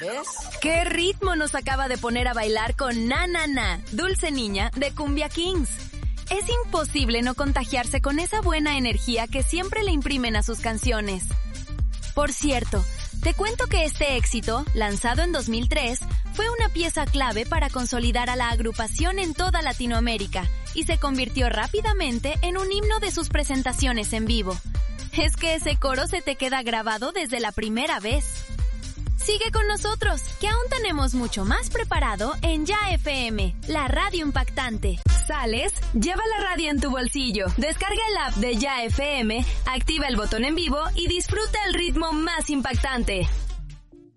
¿Ves? ¡Qué ritmo nos acaba de poner a bailar con Na Na Na, Dulce Niña de Cumbia Kings! Es imposible no contagiarse con esa buena energía que siempre le imprimen a sus canciones. Por cierto, te cuento que este éxito, lanzado en 2003, fue una pieza clave para consolidar a la agrupación en toda Latinoamérica y se convirtió rápidamente en un himno de sus presentaciones en vivo. Es que ese coro se te queda grabado desde la primera vez. Sigue con nosotros, que aún tenemos mucho más preparado en Ya FM, la radio impactante. ¿Sales? Lleva la radio en tu bolsillo. Descarga el app de Ya FM, activa el botón en vivo y disfruta el ritmo más impactante.